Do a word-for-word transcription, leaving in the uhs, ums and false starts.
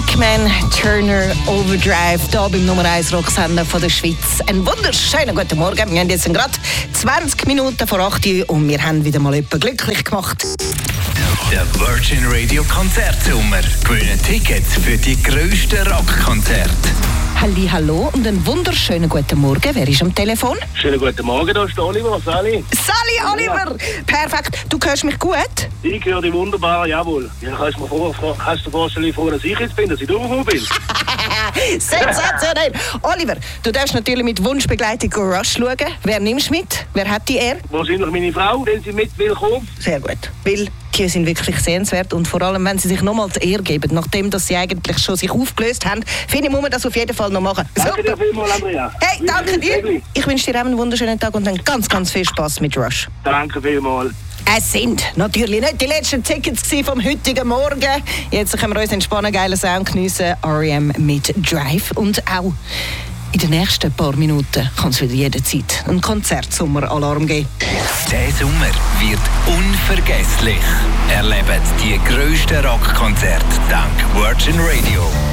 Blackman Turner Overdrive, hier beim Nummer eins Rocksender von der Schweiz. Einen wunderschönen guten Morgen. Wir haben jetzt gerade zwanzig Minuten vor acht Uhr und wir haben wieder mal jemanden glücklich gemacht. Der Virgin Radio Konzertsommer. Gewinnen Tickets für die grössten Rockkonzerte. Halli, hallo und einen wunderschönen guten Morgen. Wer ist am Telefon? Schönen guten Morgen, da ist der Oliver, Sally. Sally, Oliver! Ja. Perfekt. Du hörst mich gut? Ich höre dich wunderbar, jawohl. Ja, kannst du mir vor, vor, kannst du dir vorstellen, wie froh dass ich jetzt bin, dass ich durchgekommen bin? Sensationell! Oliver, du darfst natürlich mit Wunschbegleitung Rush schauen. Wer nimmst du mit? Wer hat die Ehre? Wahrscheinlich meine Frau, wenn sie mit will kommen. Sehr gut. Weil die sind wirklich sehenswert und vor allem, wenn sie sich nochmals Ehre geben, nachdem dass sie eigentlich schon sich aufgelöst haben, finde ich, muss man das auf jeden Fall noch machen. Danke dir vielmals, Andrea. Hey, danke dir. Ich wünsche dir auch einen wunderschönen Tag und dann ganz, ganz viel Spass mit Rush. Danke vielmals. Es sind natürlich nicht die letzten Tickets vom heutigen Morgen. Jetzt können wir uns entspannen, geilen Sound geniessen. R E M mit Drive. Und auch in den nächsten paar Minuten kann es wieder jederzeit einen Konzertsommer-Alarm geben. Der Sommer wird unvergesslich. Erlebt die grössten Rockkonzerte dank Virgin Radio.